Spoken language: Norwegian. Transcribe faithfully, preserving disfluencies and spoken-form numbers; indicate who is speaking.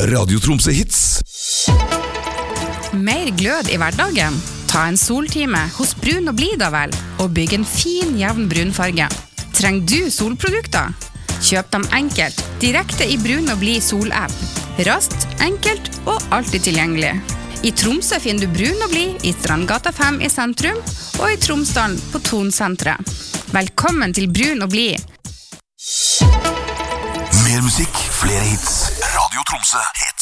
Speaker 1: Radio Tromsø Hits.
Speaker 2: Mer glød i hverdagen? Ta en soltime hos Brun og Blid da vel, og bygg en fin, jevn brunfarge. Trenger du solprodukter? Kjøp dem enkelt, direkte i Brun og Blid sol-app. Raskt, enkelt og alltid tilgjengelig. I Tromsø finner du Brun og Blid i Strandgata fem i sentrum, og i Tromsdalen på Tonsenteret. Velkommen til Brun og Blid.
Speaker 1: Mer musikk, flere hits. Radio Tromsø Hits.